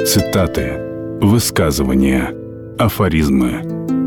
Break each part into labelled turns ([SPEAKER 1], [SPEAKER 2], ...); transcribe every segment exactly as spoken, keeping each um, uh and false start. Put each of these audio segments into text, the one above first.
[SPEAKER 1] Цитаты, высказывания, афоризмы.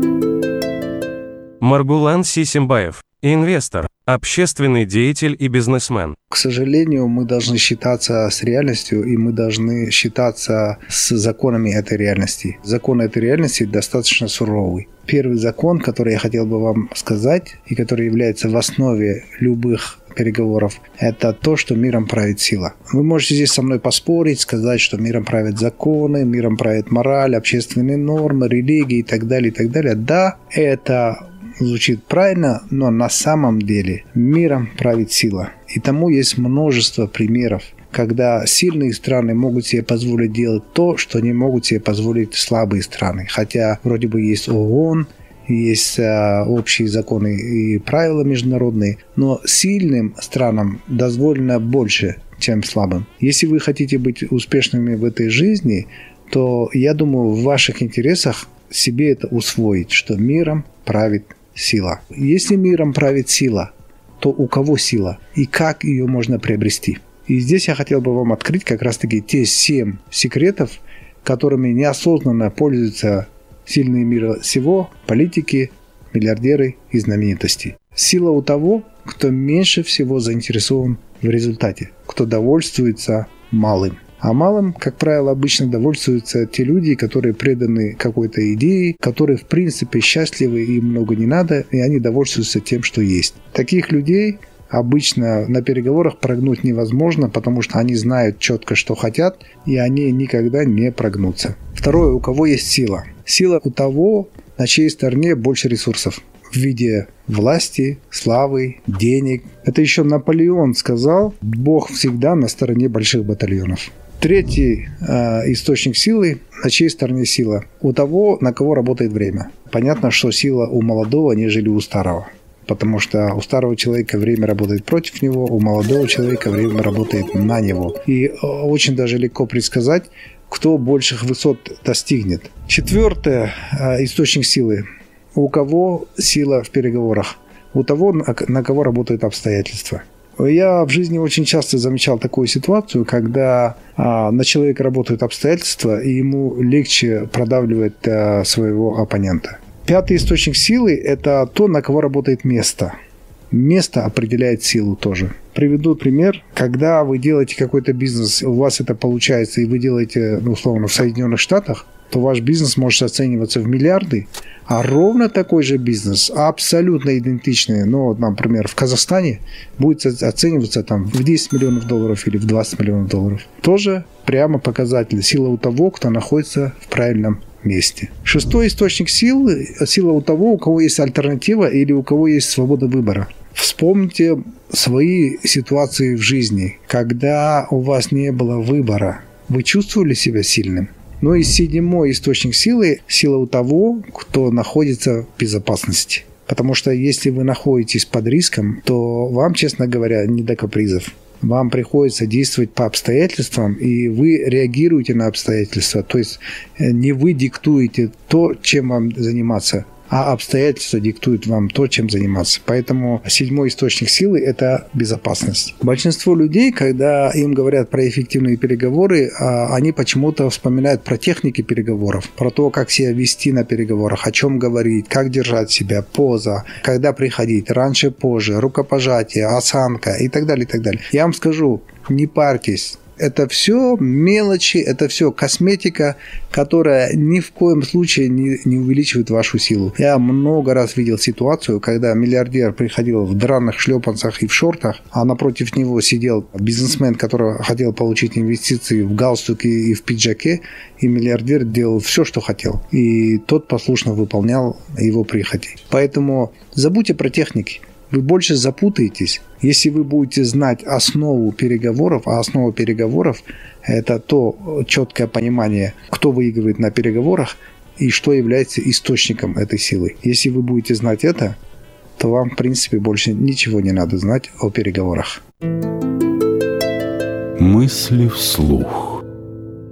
[SPEAKER 2] Маргулан Сисимбаев, инвестор, общественный деятель и бизнесмен.
[SPEAKER 3] К сожалению, мы должны считаться с реальностью, и мы должны считаться с законами этой реальности. Законы этой реальности достаточно суровый. Первый закон, который я хотел бы вам сказать, и который является в основе любых переговоров, это то, что миром правит сила. Вы можете здесь со мной поспорить, сказать, что миром правят законы, миром правит мораль, общественные нормы, религии и так далее, и так далее. Да, это звучит правильно, но на самом деле миром правит сила. И тому есть множество примеров, когда сильные страны могут себе позволить делать то, что не могут себе позволить слабые страны. Хотя вроде бы есть ООН, есть а, общие законы и правила международные, но сильным странам дозволено больше, чем слабым. Если вы хотите быть успешными в этой жизни, то я думаю, в ваших интересах себе это усвоить, что миром правит сила. Если миром правит сила, то у кого сила и как ее можно приобрести? И здесь я хотел бы вам открыть как раз-таки те семь секретов, которыми неосознанно пользуются сильные мира сего, политики, миллиардеры и знаменитости. Сила у того, кто меньше всего заинтересован в результате, кто довольствуется малым. А малым, как правило, обычно довольствуются те люди, которые преданы какой-то идее, которые в принципе счастливы, им много не надо, и они довольствуются тем, что есть. Таких людей обычно на переговорах прогнуть невозможно, потому что они знают четко, что хотят, и они никогда не прогнутся. Второе, у кого есть сила. Сила у того, на чьей стороне больше ресурсов в виде власти, славы, денег. Это еще Наполеон сказал: Бог всегда на стороне больших батальонов. Третий э, источник силы, на чьей стороне сила? У того, на кого работает время. Понятно, что сила у молодого, нежели у старого. Потому что у старого человека время работает против него, у молодого человека время работает на него. И очень даже легко предсказать, кто больших высот достигнет. Четвертый э, источник силы. У кого сила в переговорах? У того, на кого работают обстоятельства. Я в жизни очень часто замечал такую ситуацию, когда а, на человека работают обстоятельства, и ему легче продавливать а, своего оппонента. Пятый источник силы – это то, на кого работает место. Место определяет силу тоже. Приведу пример. Когда вы делаете какой-то бизнес, у вас это получается, и вы делаете, ну, условно, в Соединенных Штатах, то ваш бизнес может оцениваться в миллиарды, а ровно такой же бизнес, абсолютно идентичный, но, например, в Казахстане, будет оцениваться там в десять миллионов долларов или в двадцать миллионов долларов. Тоже прямо показатель. Сила у того, кто находится в правильном месте. Шестой источник силы – сила у того, у кого есть альтернатива или у кого есть свобода выбора. Вспомните свои ситуации в жизни, когда у вас не было выбора. Вы чувствовали себя сильным? Ну и седьмой источник силы – сила у того, кто находится в безопасности. Потому что если вы находитесь под риском, то вам, честно говоря, не до капризов. Вам приходится действовать по обстоятельствам, и вы реагируете на обстоятельства. То есть не вы диктуете то, чем вам заниматься, а обстоятельства диктуют вам то, чем заниматься. Поэтому седьмой источник силы – это безопасность. Большинство людей, когда им говорят про эффективные переговоры, они почему-то вспоминают про техники переговоров, про то, как себя вести на переговорах, о чем говорить, как держать себя, поза, когда приходить, раньше, позже, рукопожатие, осанка и так далее, и так далее. Я вам скажу, не парьтесь. Это все мелочи, это все косметика, которая ни в коем случае не, не увеличивает вашу силу. Я много раз видел ситуацию, когда миллиардер приходил в драных шлепанцах и в шортах, а напротив него сидел бизнесмен, который хотел получить инвестиции в галстуке и в пиджаке, и миллиардер делал все, что хотел. И тот послушно выполнял его прихоти. Поэтому забудьте про техники. Вы больше запутаетесь, если вы будете знать основу переговоров, а основа переговоров – это то четкое понимание, кто выигрывает на переговорах и что является источником этой силы. Если вы будете знать это, то вам, в принципе, больше ничего не надо знать о переговорах.
[SPEAKER 1] Мысли вслух.